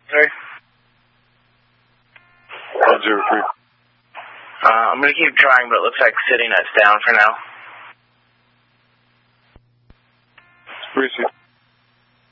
Sorry? 103. I'm going to keep trying, but it looks like City Net's down for now. Appreciate it.